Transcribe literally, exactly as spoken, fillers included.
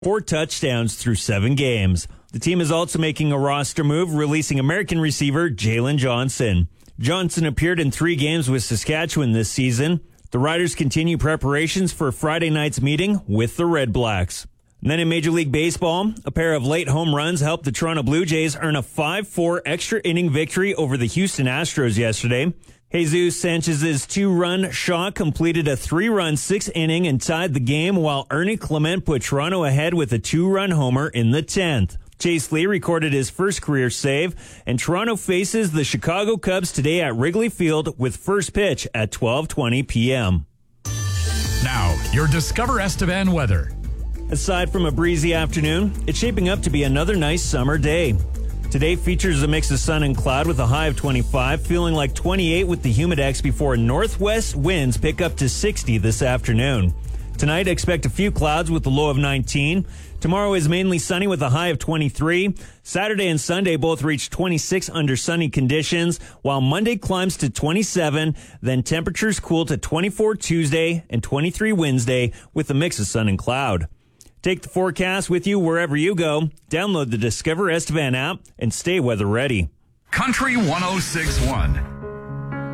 four touchdowns through seven games. The team is also making a roster move, releasing American receiver Jalen Johnson. Johnson appeared in three games with Saskatchewan this season. The Riders continue preparations for Friday night's meeting with the Red Blacks. And then in Major League Baseball, a pair of late home runs helped the Toronto Blue Jays earn a five four extra inning victory over the Houston Astros yesterday. Jesus Sanchez's two-run shot completed a three-run sixth inning and tied the game, while Ernie Clement put Toronto ahead with a two-run homer in the tenth. Chase Lee recorded his first career save, and Toronto faces the Chicago Cubs today at Wrigley Field with first pitch at twelve twenty p.m. Now, your Discover Estevan weather. Aside from a breezy afternoon, it's shaping up to be another nice summer day. Today features a mix of sun and cloud with a high of twenty-five, feeling like twenty-eight with the humidex before northwest winds pick up to sixty this afternoon. Tonight, expect a few clouds with a low of nineteen. Tomorrow is mainly sunny with a high of twenty-three. Saturday and Sunday both reach twenty-six under sunny conditions, while Monday climbs to twenty-seven. Then temperatures cool to twenty-four Tuesday and twenty-three Wednesday with a mix of sun and cloud. Take the forecast with you wherever you go. Download the Discover Estevan app and stay weather ready. Country one oh six point one.